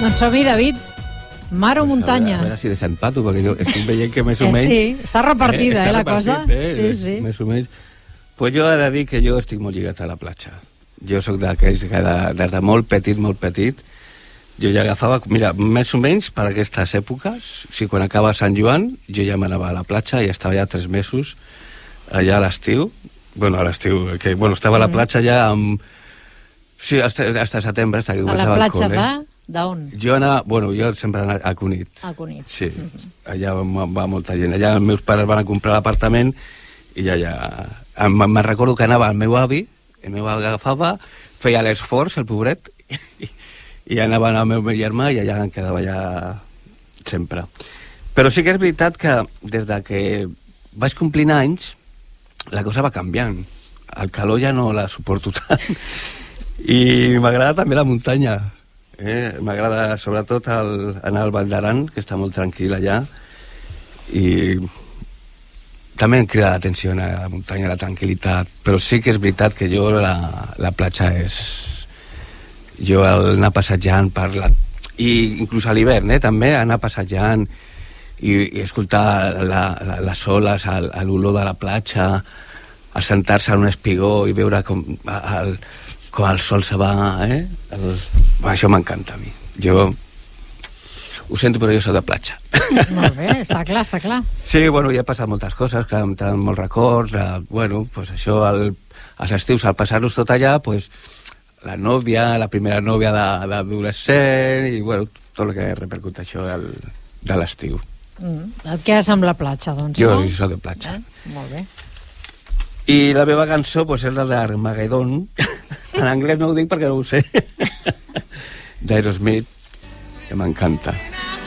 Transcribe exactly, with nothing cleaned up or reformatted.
Doncs som-hi, David. Mar o muntanya? A veure, a veure si desempato, perquè jo estic veient que més o menys... Eh, sí, està repartida, eh, eh la cosa. Eh, sí, sí. Més o menys. Pues jo he de dir que jo estic molt lligat a la platja. Jo sóc d'aquells que de, des de molt petit, molt petit, jo ja agafava... Mira, més o menys per aquestes èpoques, si quan acaba Sant Joan, jo ja m'anava a la platja i estava ja tres mesos allà a l'estiu. Bueno, a l'estiu, que bueno, estava a la platja ja amb... Sí, hasta, hasta setembre, hasta que començava el col·le. A la platja de... D'on? Jo anava, bueno, jo sempre anava a Cunit. A Cunit. Sí, uh-huh. Allà va, va molta gent. Allà els meus pares van a comprar l'apartament i ja, ja... Me'n recordo que anava el meu avi, el meu avi agafava, feia l'esforç, el pobret, i, i anava al meu germà i allà em quedava allà sempre. Però sí que és veritat que des de que vaig complint anys, la cosa va canviant. El calor ja no la suporto tant. I m'agrada també la muntanya. Eh, m'agrada sobretot el, anar al Vall d'Aran, que està molt tranquil allà, i també em crida l'atenció a la muntanya, la tranquil·litat, però sí que és veritat que jo la, la platja és... jo anar passejant per la... i inclús a l'hivern, eh, també anar passejant i, i escoltar la, la, les oles, l'olor de la platja, assentar-se en un espigó i veure com el, com el sol se va, eh? El... Això m'encanta a mi. Jo ho sento, però jo soc de platja. Molt bé, està clar, està clar. Sí, bueno, hi ha passat moltes coses, que em trauen molts records, eh, bueno, pues això, el, als estius, al passar-los tot allà, pues, la nòvia, la primera nòvia d'adolescent, i bueno, tot el que repercut això del, de l'estiu. Mm. Et quedes amb la platja, doncs, jo, no? Jo soc de platja. Eh? Molt bé. I la meva cançó pues, és la d'Armageddon. En anglès no ho dic perquè no ho sé. D'Aerosmith, que m'encanta.